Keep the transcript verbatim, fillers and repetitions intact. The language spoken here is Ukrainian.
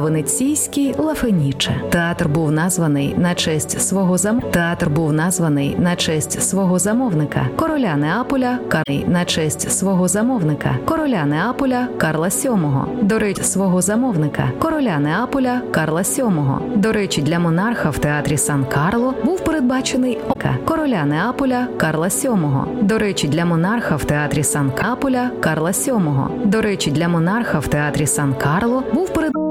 венеційський Ла Феніче. Театр був названий на честь свого зам... Театр був названий на честь свого замовника короля Неаполя Карла на честь свого замовника короля Неаполя Карла сьомого. До речі, свого замовника короля Неаполя Карла сьомого. До речі, для монарха в театрі Сан-Карло був передбачений ока короля Неаполя Карла сьомого. До речі, для монарха в театрі Сан-Каполя Карла сьомого. До речі, для монарха в театрі Сан-Карло був перед